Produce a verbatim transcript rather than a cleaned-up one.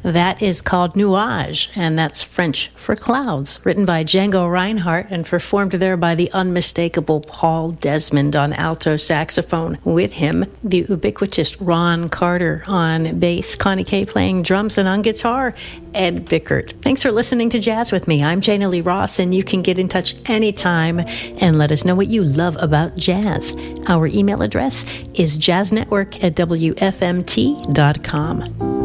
That is called Nuage, and that's French for clouds, written by Django Reinhardt and performed there by the unmistakable Paul Desmond on alto saxophone. With him, the ubiquitous Ron Carter on bass, Connie Kay playing drums, and on guitar, Ed Bickert. Thanks for listening to Jazz with me. I'm Jana Lee Ross, and you can get in touch anytime and let us know what you love about jazz. Our email address is jazznetwork at w f m t dot com.